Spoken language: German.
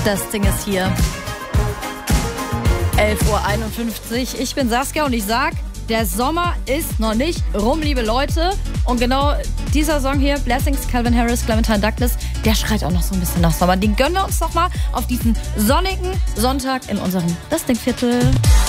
Das Ding ist hier. 11:51 Uhr. Ich bin Saskia und ich sag, der Sommer ist noch nicht rum, liebe Leute. Und genau dieser Song hier, Blessings, Calvin Harris, Clementine Douglas, der schreit auch noch so ein bisschen nach Sommer. Den gönnen wir uns noch mal auf diesen sonnigen Sonntag in unserem Das Ding Viertel.